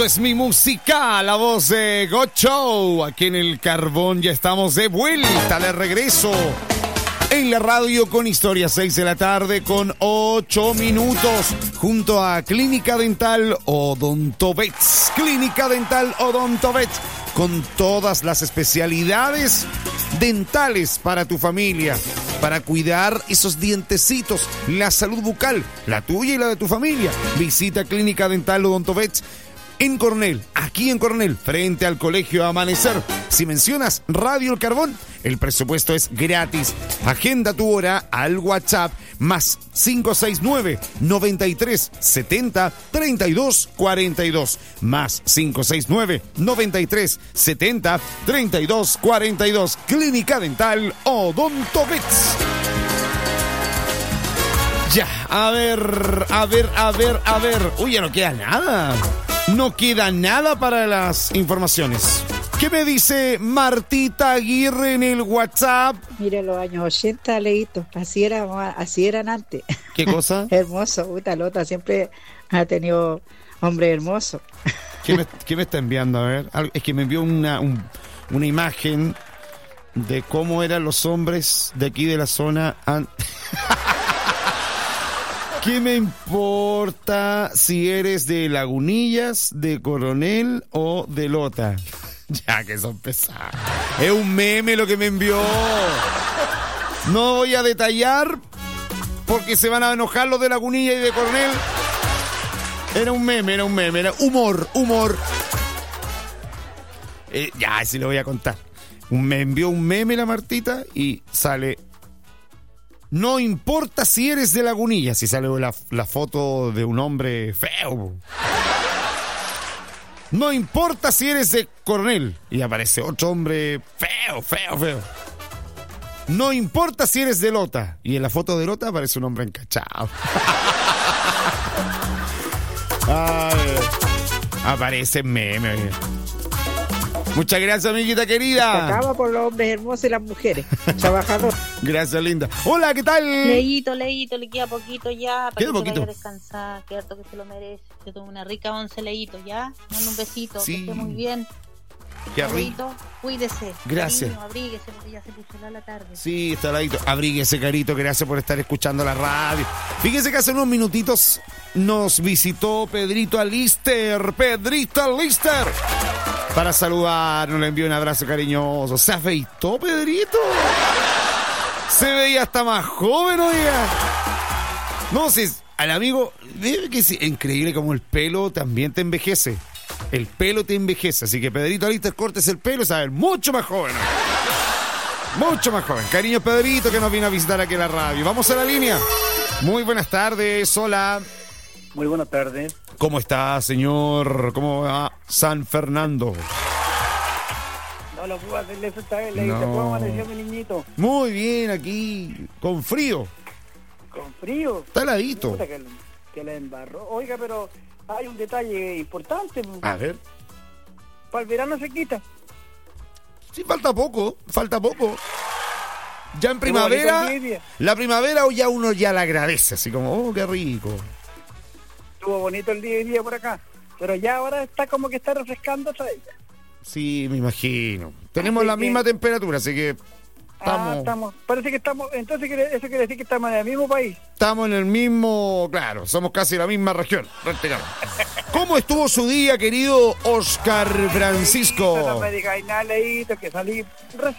Esto es mi música, la voz de Gocho. Aquí en el Carbón ya estamos de vuelta, de regreso. En la radio con historia, 6 de la tarde con 8 minutos. Junto a Clínica Dental Odontovets. Clínica Dental Odontovets. Con todas las especialidades dentales para tu familia. Para cuidar esos dientecitos, la salud bucal, la tuya y la de tu familia. Visita Clínica Dental Odontovets en Coronel, aquí en Coronel, frente al Colegio Amanecer. Si mencionas Radio El Carbón, el presupuesto es gratis. Agenda tu hora al WhatsApp más 569-9370-3242. Más 569-9370-3242. Clínica Dental Odontovets. Ya, a ver. Uy, ya no queda nada. No queda nada para las informaciones. ¿Qué me dice Martita Aguirre en el WhatsApp? Mire, los años 80, Leito, así eran antes. ¿Qué cosa? Hermoso, puta, Lota siempre ha tenido hombre hermoso. ¿Qué me está enviando? A ver, es que me envió una imagen de cómo eran los hombres de aquí de la zona. ¿Qué me importa si eres de Lagunillas, de Coronel o de Lota? Ya que son pesados. Es un meme lo que me envió. No voy a detallar porque se van a enojar los de Lagunilla y de Coronel. Era un meme, era humor. Ya, sí lo voy a contar. Me envió un meme la Martita y sale... No importa si eres de Lagunilla, si sale la foto de un hombre feo. No importa si eres de Coronel y aparece otro hombre feo. No importa si eres de Lota y en la foto de Lota aparece un hombre encachado. Ay, aparece meme. Muchas gracias, amiguita querida. Se acaba por los hombres hermosos y las mujeres. Trabajador. Gracias, linda. Hola, ¿qué tal? Leíto, le queda poquito ya. Para ¿Queda que poquito? se vaya a descansar, que harto que se lo merece. Yo tengo una rica 11 Leíto, ¿ya? Mando un besito, Sí. que esté muy bien. Qué rico. Leíto, cuídese. Gracias. Cariño, abríguese porque ya se puso la tarde. Sí, está ladito. Abríguese, carito. Gracias por estar escuchando la radio. Fíjese que hace unos minutitos nos visitó Pedrito Alister. Para saludarnos, le envió un abrazo cariñoso. ¿Se afeitó, Pedrito? Se veía hasta más joven, oiga. No sé, al amigo, debe que sí, increíble como el pelo también te envejece. El pelo te envejece, así que Pedrito Alister, cortes el pelo, sabe, mucho más joven. Mucho más joven. Cariño Pedrito que nos vino a visitar aquí en la radio. Vamos a la línea. Muy buenas tardes, hola. Muy buenas tardes. ¿Cómo está, señor? ¿Cómo va San Fernando? No lo puedo hacerle eso esta vez, le No. dije, ¿cómo amaneció mi niñito? Muy bien, aquí, con frío. Con frío. Está heladito. Puta que le embarró. Oiga, pero hay un detalle importante. A ver. Para el verano se quita. Sí, falta poco. Ya en Qué bonito primavera, el día. la primavera o ya uno ya la agradece, así como, oh, qué rico. Estuvo bonito el día y día por acá. Pero ya ahora está como que está refrescando otra vez. Sí, me imagino. Tenemos Así la que- misma temperatura, así que estamos Parece que estamos. Entonces eso quiere decir que estamos en el mismo país. estamos en el mismo, claro, somos casi la misma región. Prácticamente. ¿Cómo estuvo su día, querido Oscar No Francisco? me digáis nada, Leíto, que salí